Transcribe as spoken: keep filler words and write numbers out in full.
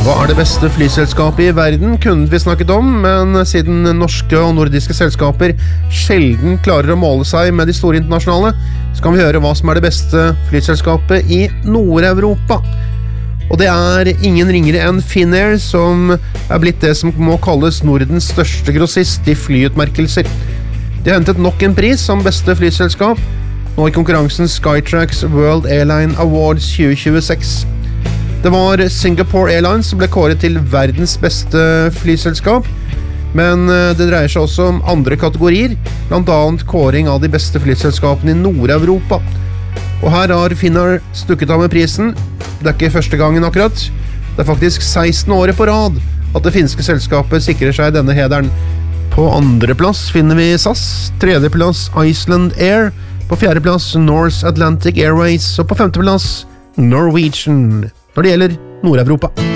Hva er det beste flyselskapet i verden, kunne vi snakket om, men siden norske og nordiske selskaper sjelden klarer å måle seg med de store internasjonale, så kan vi høre hva som er det beste flyselskapet i Nord-Europa. Og det er ingen ringere enn Finnair, som er blitt det som må kalles Nordens største grossist i flyutmerkelser. De har hentet nok en pris som beste flyselskap, nå i konkurransen Skytrax World Airline Awards tjue tjueseks. Det var Singapore Airlines som ble kåret til verdens beste flyselskap, men det dreier seg også om andre kategorier, blant annet kåring av de beste flyselskapene i Nord-Europa. Og her har Finnair stukket av med prisen. Det er ikke første gangen akkurat. Det er faktisk seksten året på rad at det finske selskapet sikrer seg denne hederen. På andre plass finner vi S A S, tredje plass Iceland Air, på fjerde plass North Atlantic Airways og på femte plass Norwegian når det gjelder Nord-Europa.